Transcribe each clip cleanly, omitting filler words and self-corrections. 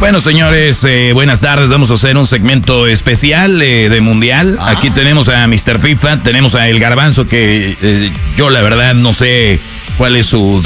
Bueno, señores, buenas tardes. Vamos a hacer un segmento especial de Mundial. Aquí tenemos a Mr. FIFA, tenemos a El Garbanzo, que yo la verdad no sé cuál es su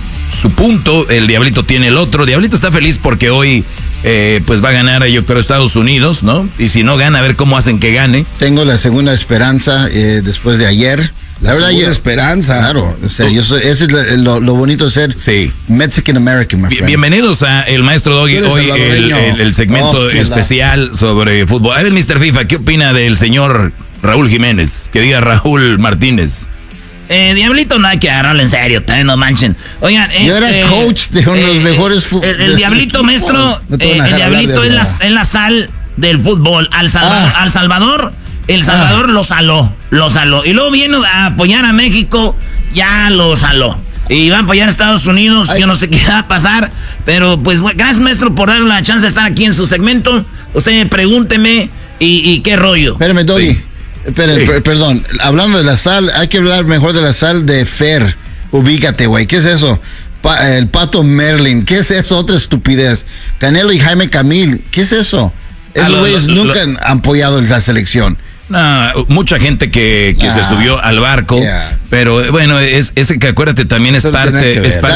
punto. El Diablito tiene el otro. Diablito está feliz porque hoy pues va a ganar, yo creo, Estados Unidos, ¿no? Y si no gana, a ver cómo hacen que gane. Tengo la segunda esperanza después de ayer. La verdad, esperanza. Claro, o sea, ese es lo bonito de ser Mexican American, my friend. Bienvenidos a El Maestro Doggy, hoy el segmento especial sobre fútbol. A ver, Mr. FIFA, ¿qué opina del señor Raúl Jiménez? Que diga Raúl Martínez. Diablito, no hay que agarrarlo en serio, también no manchen. Oigan, yo era coach de uno de los mejores el Diablito, maestro, el Diablito es la sal del fútbol. Al Salvador, El Salvador lo saló. Y luego viene a apoyar a México, ya lo saló. Y va a apoyar a Estados Unidos, yo no sé qué va a pasar. Pero pues gracias, maestro, por darme la chance de estar aquí en su segmento. Usted pregúnteme y qué rollo. Espérame, Doggy. Perdón, hablando de la sal, hay que hablar mejor de la sal de Fer. Ubícate, güey. ¿Qué es eso? El Pato Merlin. ¿Qué es eso? Otra estupidez. Canelo y Jaime Camil. ¿Qué es eso? Esos güeyes nunca han apoyado la selección. No, mucha gente que se subió al barco, pero bueno, ese que acuérdate también es parte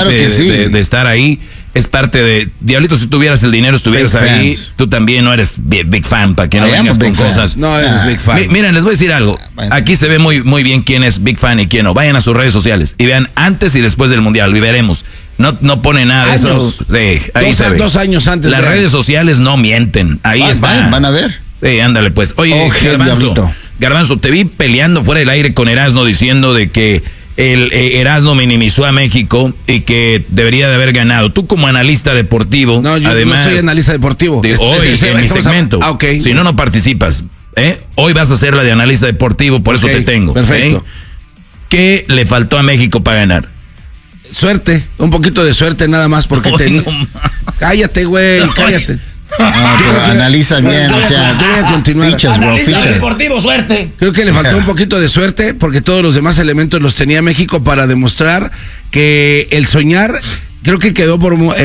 de estar ahí. Es parte de... Diablito, si tuvieras el dinero, estuvieras ahí. Tú también no eres big fan, para que no vengas con cosas. No eres big fan. Miren, les voy a decir algo. Aquí se ve muy bien quién es big fan y quién no. Vayan a sus redes sociales y vean antes y después del Mundial y veremos. No pone nada de esos. Sí, ahí se ve. 2 años antes. Las redes sociales no mienten. Ahí está. Van a ver. Sí, ándale pues. Oye, Garbanzo, te vi peleando fuera del aire con Erasno diciendo de que el Erasno minimizó a México y que debería de haber ganado. Tú como analista deportivo, no, yo además, no soy analista deportivo. Hoy en mi segmento. Okay. Si no participas. Hoy vas a ser la de analista deportivo, por eso te tengo. Perfecto. ¿Qué le faltó a México para ganar? Suerte, un poquito de suerte nada más porque Cállate, güey, cállate. Pero analiza bien, o sea, yo voy a continuar. Fichas, deportivo, suerte. Creo que le faltó un poquito de suerte porque todos los demás elementos los tenía México para demostrar que el soñar, creo que quedó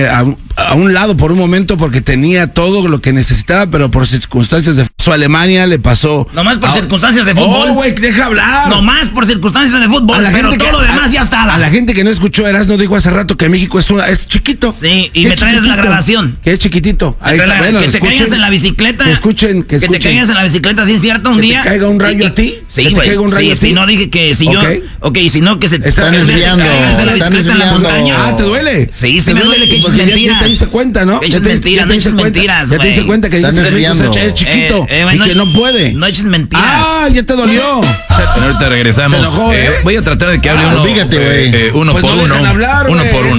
a un lado por un momento porque tenía todo lo que necesitaba, pero por circunstancias de su Alemania le pasó. Nomás por circunstancias de fútbol. Oh, güey, deja hablar. Nomás por circunstancias de fútbol, pero todo lo demás ya estaba. A la gente que no escuchó, Erasno dijo hace rato que México es chiquito. Sí, y me traes la grabación. Que es chiquitito. Ahí está, bueno, que te caigas en la bicicleta. Que escuchen. Que te caigas en la bicicleta, ¿sí es cierto? Un día. ¿Que te caiga un rayo a ti? Sí, güey. Sí, no dije que si yo. Ok, si no, que se te desviando. caigas en la bicicleta en la montaña. Ah, ¿te duele? Sí, me duele que eches mentiras. Ya te diste cuenta, ¿no? Ya te eches mentiras, ya te diste cuenta que dices que México es chiquito y que no puede. No eches mentiras. Ah, ya te dolió. Ahorita regresamos. Se enojó, voy a tratar de que hable uno. Fíjate, uno pues por no uno. Hablar, uno por uno.